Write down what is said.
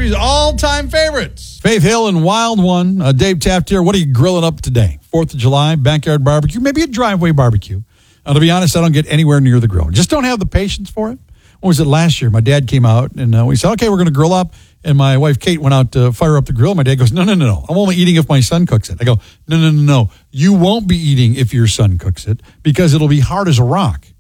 country's all-time favorites. Faith Hill and Wild One. Dave Taft here. What are you grilling up today? 4th of July, backyard barbecue, maybe a driveway barbecue. To be honest, I don't get anywhere near the grill. Just don't have the patience for it. What was it last year? My dad came out, and we said, okay, we're going to grill up. And my wife, Kate, went out to fire up the grill. My dad goes, no. I'm only eating if my son cooks it. I go, no. You won't be eating if your son cooks it because it'll be hard as a rock.